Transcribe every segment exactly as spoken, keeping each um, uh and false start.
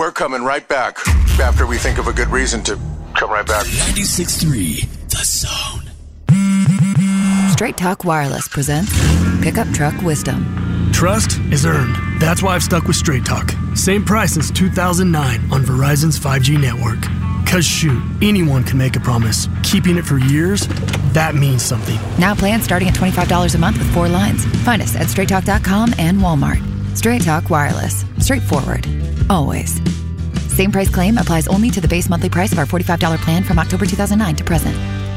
We're coming right back after we think of a good reason to come right back. ninety-six point three, The Zone. Straight Talk Wireless presents Pickup Truck Wisdom. Trust is earned. That's why I've stuck with Straight Talk. Same price since two thousand nine on Verizon's five G network. Cause shoot, anyone can make a promise. Keeping it for years, that means something. Now plans starting at twenty-five dollars a month with four lines. Find us at straight talk dot com and Walmart. Straight Talk Wireless. Straightforward. Always. Same price claim applies only to the base monthly price of our forty-five dollars plan from October two thousand nine to present.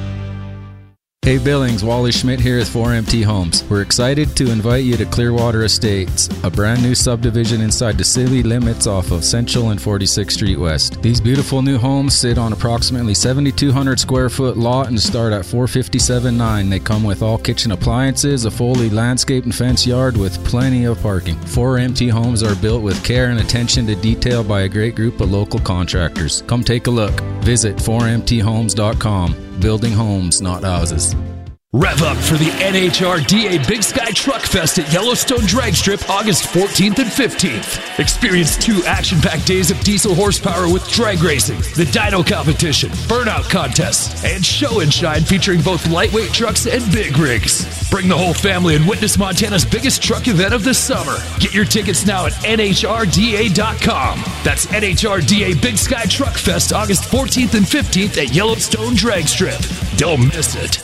Hey Billings, Wally Schmidt here with four M T Homes. We're excited to invite you to Clearwater Estates, a brand new subdivision inside the city limits off of Central and forty-sixth Street West. These beautiful new homes sit on approximately seventy-two hundred square foot lot and start at four hundred fifty-seven thousand nine hundred. They come with all kitchen appliances, a fully landscaped and fenced yard with plenty of parking. four M T Homes are built with care and attention to detail by a great group of local contractors. Come take a look. Visit four M T homes dot com. Building homes, not houses. Rev up for the N H R D A Big Sky Truck Fest at Yellowstone Drag Strip August fourteenth and fifteenth. Experience two action-packed days of diesel horsepower with drag racing, the dyno competition, burnout contests, and show and shine featuring both lightweight trucks and big rigs. Bring the whole family and witness Montana's biggest truck event of the summer. Get your tickets now at N H R D A dot com. That's N H R D A Big Sky Truck Fest August fourteenth and fifteenth at Yellowstone Drag Strip. Don't miss it.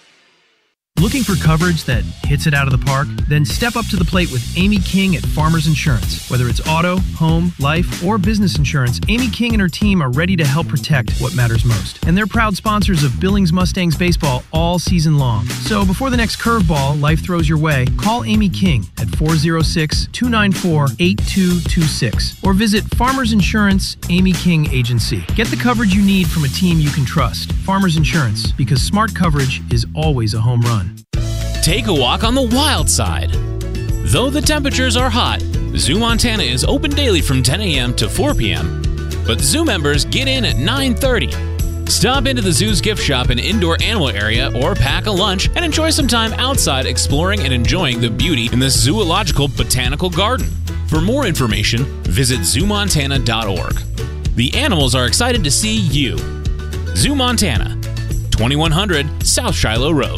Looking for coverage that hits it out of the park? Then step up to the plate with Amy King at Farmers Insurance. Whether it's auto, home, life, or business insurance, Amy King and her team are ready to help protect what matters most. And they're proud sponsors of Billings Mustangs baseball all season long. So before the next curveball life throws your way, call Amy King at four oh six, two nine four, eight two two six or visit Farmers Insurance Amy King Agency. Get the coverage you need from a team you can trust. Farmers Insurance, because smart coverage is always a home run. Take a walk on the wild side. Though the temperatures are hot, Zoo Montana is open daily from ten a.m. to four p.m., but zoo members get in at nine thirty. Stop into the zoo's gift shop and indoor animal area or pack a lunch and enjoy some time outside exploring and enjoying the beauty in the Zoological Botanical Garden. For more information, visit zoo montana dot org. The animals are excited to see you. Zoo Montana, twenty-one hundred South Shiloh Road.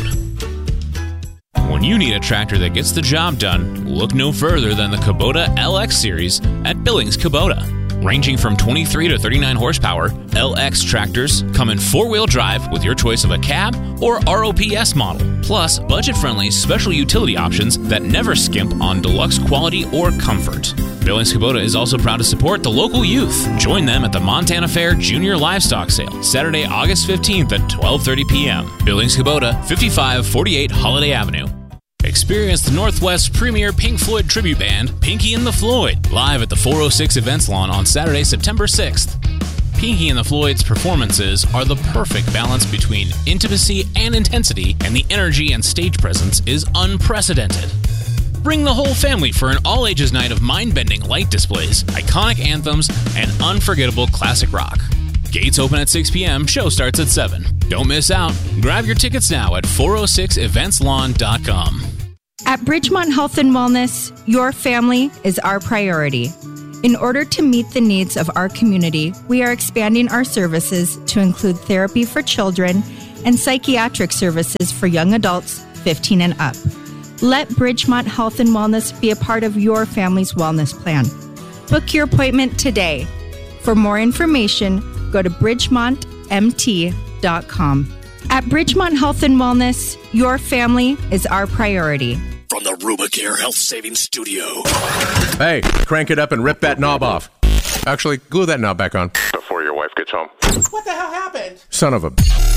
When you need a tractor that gets the job done, look no further than the Kubota L X Series at Billings Kubota. Ranging from twenty-three to thirty-nine horsepower, L X tractors come in four-wheel drive with your choice of a cab or R O P S model, plus budget-friendly special utility options that never skimp on deluxe quality or comfort. Billings Kubota is also proud to support the local youth. Join them at the Montana Fair Junior Livestock Sale, Saturday, August fifteenth at twelve thirty p.m. Billings Kubota, fifty-five forty-eight Holiday Avenue. Experience the Northwest premier Pink Floyd tribute band, Pinky and the Floyd, live at the four oh six Events Lawn on Saturday, September sixth. Pinky and the Floyd's performances are the perfect balance between intimacy and intensity, and the energy and stage presence is unprecedented. Bring the whole family for an all-ages night of mind-bending light displays, iconic anthems, and unforgettable classic rock. Gates open at six p.m., show starts at seven. Don't miss out. Grab your tickets now at four oh six events lawn dot com. At Bridgemont Health and Wellness, your family is our priority. In order to meet the needs of our community, we are expanding our services to include therapy for children and psychiatric services for young adults fifteen and up. Let Bridgemont Health and Wellness be a part of your family's wellness plan. Book your appointment today. For more information, go to bridgemont m t dot com. At Bridgemont Health and Wellness, your family is our priority. From the Rubicare Health Savings Studio. Hey, crank it up and rip that knob off. Actually, glue that knob back on before your wife gets home. What the hell happened? Son of a...